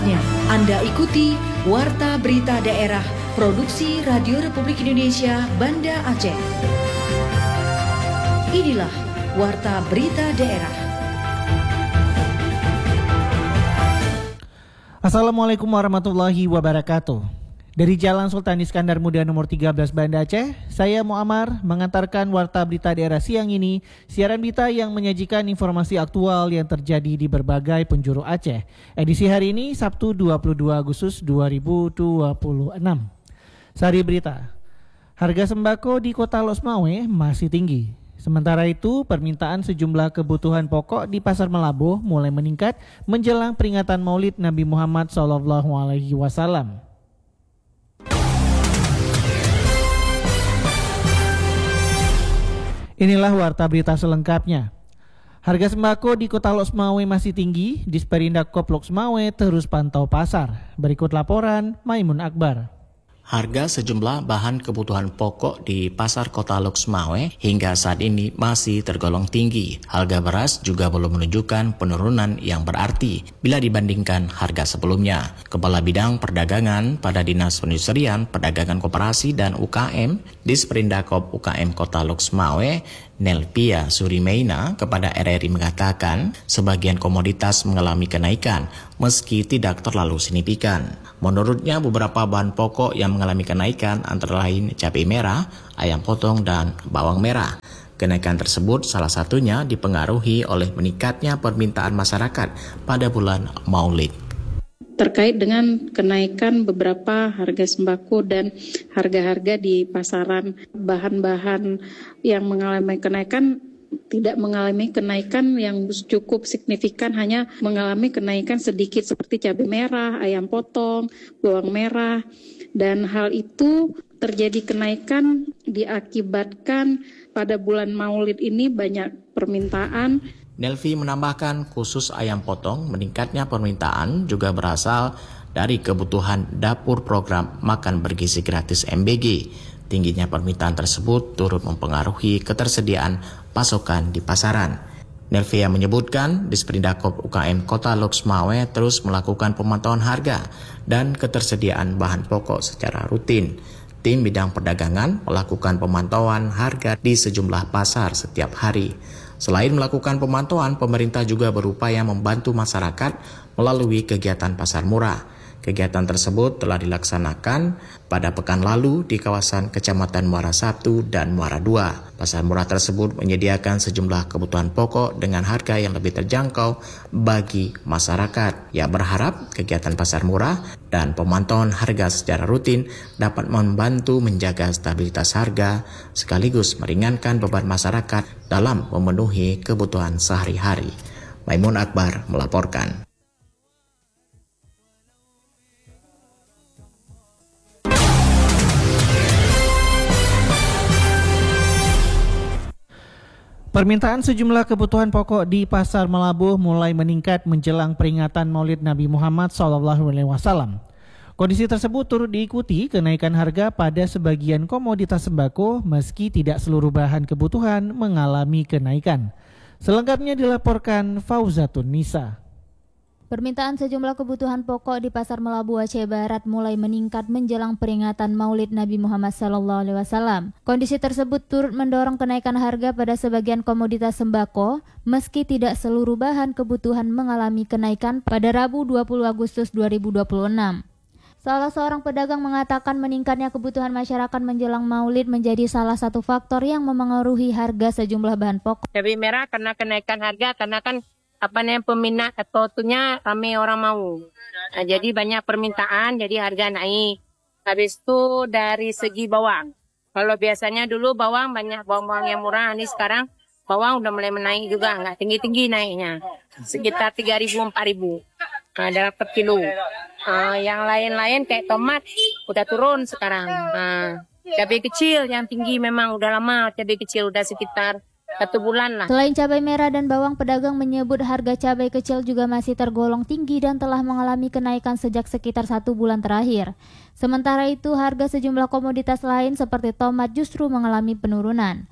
selengkapnya. Anda ikuti Warta Berita Daerah Produksi Radio Republik Indonesia Banda Aceh. Inilah Warta Berita Daerah. Assalamualaikum warahmatullahi wabarakatuh. Dari Jalan Sultan Iskandar Muda nomor 13 Banda Aceh, saya Muammar mengantarkan Warta Berita Daerah siang ini, siaran berita yang menyajikan informasi aktual yang terjadi di berbagai penjuru Aceh. Edisi hari ini Sabtu 22 Agustus 2026. Sari berita. Harga sembako di Kota Losmawe masih tinggi. Sementara itu, permintaan sejumlah kebutuhan pokok di Pasar Melabuh mulai meningkat menjelang peringatan Maulid Nabi Muhammad SAW. Inilah warta berita selengkapnya. Harga sembako di Kota Losmawe masih tinggi. Disperindak Kop Losmawe terus pantau pasar. Berikut laporan Maimun Akbar. Harga sejumlah bahan kebutuhan pokok di pasar Kota Losmawe hingga saat ini masih tergolong tinggi. Harga beras juga belum menunjukkan penurunan yang berarti bila dibandingkan harga sebelumnya. Kepala Bidang Perdagangan pada Dinas Perindustrian, Perdagangan Koperasi dan UKM Disperindakop UKM Kota Losmawe, Nelpia Surimeina kepada RRI mengatakan sebagian komoditas mengalami kenaikan meski tidak terlalu signifikan. Menurutnya beberapa bahan pokok yang mengalami kenaikan antara lain cabai merah, ayam potong, dan bawang merah. Kenaikan tersebut salah satunya dipengaruhi oleh meningkatnya permintaan masyarakat pada bulan Maulid. Terkait dengan kenaikan beberapa harga sembako dan harga-harga di pasaran, bahan-bahan yang mengalami kenaikan tidak mengalami kenaikan yang cukup signifikan, hanya mengalami kenaikan sedikit seperti cabai merah, ayam potong, bawang merah, dan hal itu terjadi kenaikan diakibatkan pada bulan Maulid ini banyak permintaan. Nelvi menambahkan khusus ayam potong meningkatnya permintaan juga berasal dari kebutuhan dapur program makan bergizi gratis MBG. Tingginya permintaan tersebut turut mempengaruhi ketersediaan pasokan di pasaran. Nelvia menyebutkan Disperindakop UKM Kota Losmawe terus melakukan pemantauan harga dan ketersediaan bahan pokok secara rutin. Tim bidang perdagangan melakukan pemantauan harga di sejumlah pasar setiap hari. Selain melakukan pemantauan, pemerintah juga berupaya membantu masyarakat melalui kegiatan pasar murah. Kegiatan tersebut telah dilaksanakan pada pekan lalu di kawasan Kecamatan Muara 1 dan Muara 2. Pasar murah tersebut menyediakan sejumlah kebutuhan pokok dengan harga yang lebih terjangkau bagi masyarakat. Ia berharap kegiatan pasar murah dan pemantauan harga secara rutin dapat membantu menjaga stabilitas harga sekaligus meringankan beban masyarakat dalam memenuhi kebutuhan sehari-hari. Maimun Akbar melaporkan. Permintaan sejumlah kebutuhan pokok di Pasar Melabuh mulai meningkat menjelang peringatan Maulid Nabi Muhammad SAW. Kondisi tersebut turut diikuti kenaikan harga pada sebagian komoditas sembako meski tidak seluruh bahan kebutuhan mengalami kenaikan. Selengkapnya dilaporkan Fauzatun Nisa. Permintaan sejumlah kebutuhan pokok di Pasar Melabuh Aceh Barat mulai meningkat menjelang peringatan Maulid Nabi Muhammad SAW. Kondisi tersebut turut mendorong kenaikan harga pada sebagian komoditas sembako, meski tidak seluruh bahan kebutuhan mengalami kenaikan pada Rabu 20 Agustus 2026. Salah seorang pedagang mengatakan meningkatnya kebutuhan masyarakat menjelang Maulid menjadi salah satu faktor yang memengaruhi harga sejumlah bahan pokok. Cabai merah karena kenaikan harga, karena kan peminat atau tuhnya ramai orang mau. Nah, jadi banyak permintaan, jadi harga naik. Habis itu dari segi bawang. Kalau biasanya dulu bawang banyak bawang yang murah, ini sekarang bawang udah mulai menaik juga, nggak tinggi-tinggi naiknya. Sekitar 3.000, 4.000 dalam per kilo. Yang lain-lain kayak tomat udah turun sekarang. Cabai kecil yang tinggi memang udah lama, cabai kecil udah sekitar 1 bulan lah. Selain cabai merah dan bawang, pedagang menyebut harga cabai kecil juga masih tergolong tinggi dan telah mengalami kenaikan sejak sekitar 1 bulan terakhir. Sementara itu, harga sejumlah komoditas lain seperti tomat justru mengalami penurunan.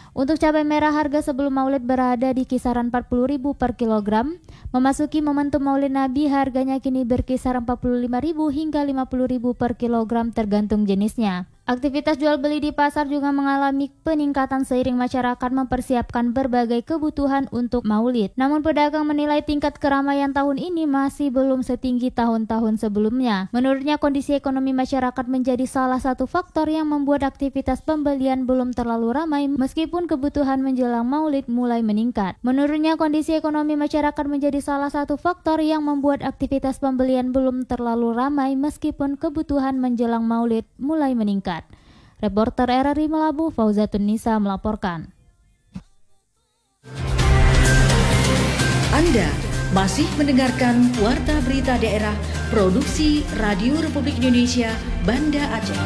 Untuk cabai merah harga sebelum Maulid berada di kisaran 40.000 per kilogram. Memasuki momentum Maulid Nabi harganya kini berkisar 45.000 hingga 50.000 per kilogram tergantung jenisnya. Aktivitas jual beli di pasar juga mengalami peningkatan seiring masyarakat mempersiapkan berbagai kebutuhan untuk Maulid. Namun pedagang menilai tingkat keramaian tahun ini masih belum setinggi tahun-tahun sebelumnya. Menurutnya kondisi ekonomi masyarakat menjadi salah satu faktor yang membuat aktivitas pembelian belum terlalu ramai meskipun kebutuhan menjelang Maulid mulai meningkat. Menurutnya kondisi ekonomi masyarakat menjadi salah satu faktor yang membuat aktivitas pembelian belum terlalu ramai meskipun kebutuhan menjelang Maulid mulai meningkat. Reporter RRI Melabu Fauzatun Nisa melaporkan. Anda masih mendengarkan Warta Berita Daerah Produksi Radio Republik Indonesia Banda Aceh.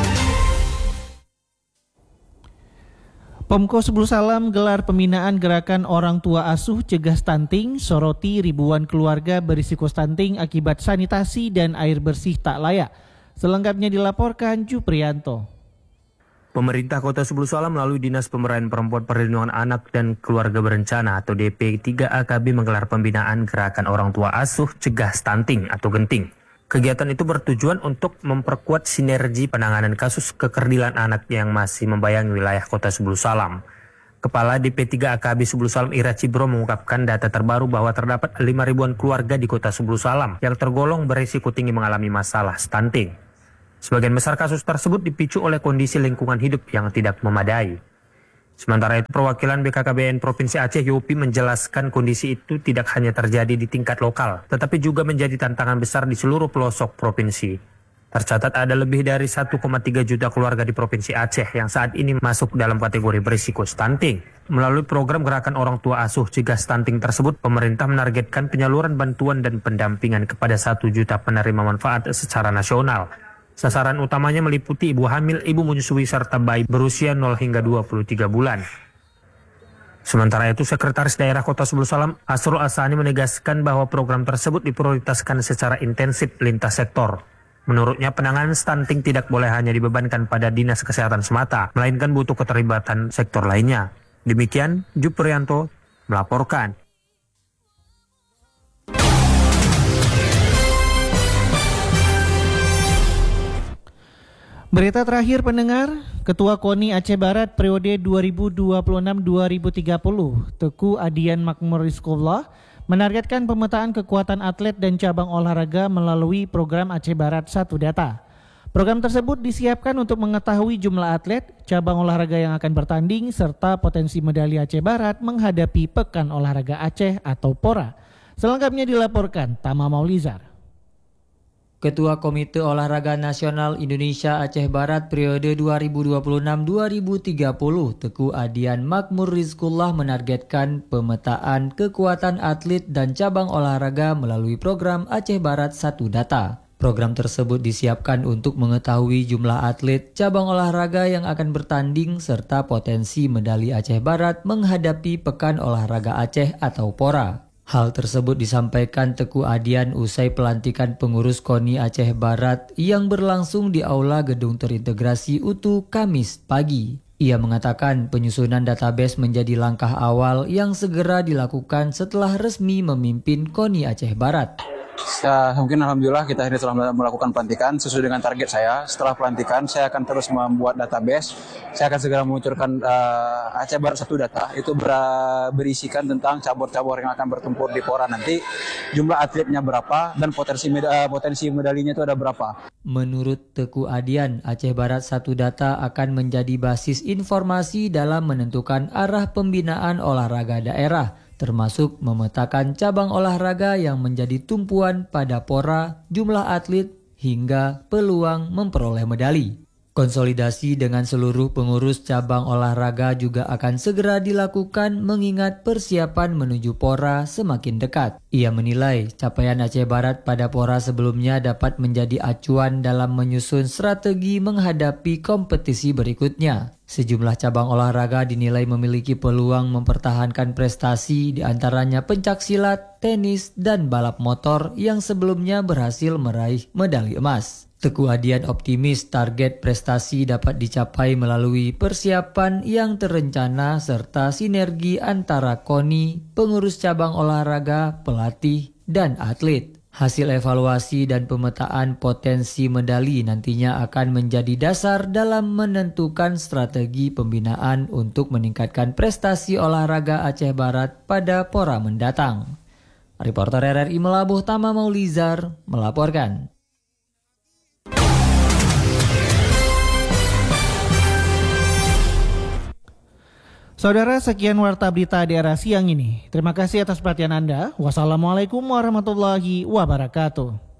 Pemko Sebul Salam gelar pembinaan gerakan orang tua asuh cegah stunting, soroti ribuan keluarga berisiko stunting akibat sanitasi dan air bersih tak layak. Selengkapnya dilaporkan Juprianto. Pemerintah Kota Sebul Salam melalui Dinas Pemberdayaan Perempuan Perlindungan Anak dan Keluarga Berencana atau DP3AKB menggelar pembinaan gerakan orang tua asuh cegah stunting atau genting. Kegiatan itu bertujuan untuk memperkuat sinergi penanganan kasus kekerdilan anak yang masih membayangi wilayah Kota Sebul Salam. Kepala DP3AKB Sebul Salam Ira Cibro mengungkapkan data terbaru bahwa terdapat 5.000-an keluarga di Kota Sebul Salam yang tergolong berisiko tinggi mengalami masalah stunting. Sebagian besar kasus tersebut dipicu oleh kondisi lingkungan hidup yang tidak memadai. Sementara itu, perwakilan BKKBN Provinsi Aceh Yopi menjelaskan kondisi itu tidak hanya terjadi di tingkat lokal, tetapi juga menjadi tantangan besar di seluruh pelosok provinsi. Tercatat ada lebih dari 1,3 juta keluarga di Provinsi Aceh yang saat ini masuk dalam kategori berisiko stunting. Melalui program Gerakan Orang Tua Asuh Cegah Stunting tersebut, pemerintah menargetkan penyaluran bantuan dan pendampingan kepada 1 juta penerima manfaat secara nasional. Sasaran utamanya meliputi ibu hamil, ibu menyusui, serta bayi berusia 0 hingga 23 bulan. Sementara itu, Sekretaris Daerah Kota Sebul Salam, Asrul Asani menegaskan bahwa program tersebut diprioritaskan secara intensif lintas sektor. Menurutnya, penanganan stunting tidak boleh hanya dibebankan pada Dinas Kesehatan semata, melainkan butuh keterlibatan sektor lainnya. Demikian, Juprianto melaporkan. Berita terakhir pendengar, Ketua KONI Aceh Barat periode 2026-2030, Teku Adian Makmur Rizqullah, menargetkan pemetaan kekuatan atlet dan cabang olahraga melalui program Aceh Barat 1 Data. Program tersebut disiapkan untuk mengetahui jumlah atlet, cabang olahraga yang akan bertanding, serta potensi medali Aceh Barat menghadapi Pekan Olahraga Aceh atau PORA. Selengkapnya dilaporkan Tama Maulizar. Ketua Komite Olahraga Nasional Indonesia Aceh Barat periode 2026-2030 Teku Adian Makmur Rizqullah menargetkan pemetaan kekuatan atlet dan cabang olahraga melalui program Aceh Barat 1 Data. Program tersebut disiapkan untuk mengetahui jumlah atlet, cabang olahraga yang akan bertanding serta potensi medali Aceh Barat menghadapi Pekan Olahraga Aceh atau PORA. Hal tersebut disampaikan Teku Adian usai pelantikan pengurus KONI Aceh Barat yang berlangsung di Aula Gedung Terintegrasi UTU Kamis pagi. Ia mengatakan penyusunan database menjadi langkah awal yang segera dilakukan setelah resmi memimpin KONI Aceh Barat. Ya, mungkin alhamdulillah kita ini telah melakukan pelantikan sesuai dengan target saya. Setelah pelantikan saya akan terus membuat database. Saya akan segera meluncurkan Aceh Barat 1 Data. Itu berisikan tentang cabur-cabur yang akan bertempur di PORA nanti. Jumlah atletnya berapa dan potensi medalinya itu ada berapa. Menurut Teku Adian, Aceh Barat 1 Data akan menjadi basis informasi dalam menentukan arah pembinaan olahraga daerah, termasuk memetakan cabang olahraga yang menjadi tumpuan pada PORA, jumlah atlet, hingga peluang memperoleh medali. Konsolidasi dengan seluruh pengurus cabang olahraga juga akan segera dilakukan mengingat persiapan menuju PORA semakin dekat. Ia menilai capaian Aceh Barat pada PORA sebelumnya dapat menjadi acuan dalam menyusun strategi menghadapi kompetisi berikutnya. Sejumlah cabang olahraga dinilai memiliki peluang mempertahankan prestasi, diantaranya pencak silat, tenis, dan balap motor yang sebelumnya berhasil meraih medali emas. Teguh Adian optimis target prestasi dapat dicapai melalui persiapan yang terencana serta sinergi antara KONI, pengurus cabang olahraga, pelatih, dan atlet. Hasil evaluasi dan pemetaan potensi medali nantinya akan menjadi dasar dalam menentukan strategi pembinaan untuk meningkatkan prestasi olahraga Aceh Barat pada pora mendatang. Reporter RRI Melabuh Tama Maulizar melaporkan. Saudara, sekian Warta Berita Daerah siang ini. Terima kasih atas perhatian Anda. Wassalamualaikum warahmatullahi wabarakatuh.